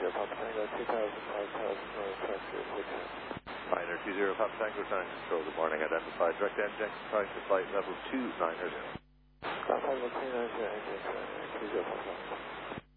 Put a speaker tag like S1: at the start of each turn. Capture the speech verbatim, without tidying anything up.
S1: Papa Tango two thousand, five thousand, Taxi Hotel.
S2: Niner two zero Papa Tango Ground Control, good morning. Identified direct engine trying to flight level two nine zero.
S1: Ground Tango two nine zero, engine two zero Papa.